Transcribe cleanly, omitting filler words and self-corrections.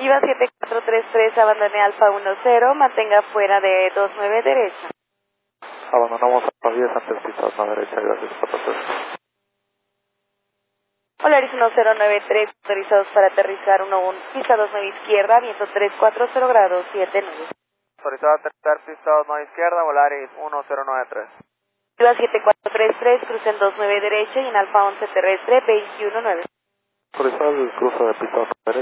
Viva 7433, abandone Alfa 10, mantenga fuera de 29 derecha. Abandonamos Alfa 10 antes pista 2 derecha, gracias 43. Polaris 1093, autorizados para aterrizar 11, pista 29 izquierda, viento 340 grados 79. Autorizado a aterrizar pista 29 izquierda, Volaris 1093. Viva 7433, crucen 29 derecha y en Alfa 11 terrestre 219. Autorizado el cruce de pista 2 derecha.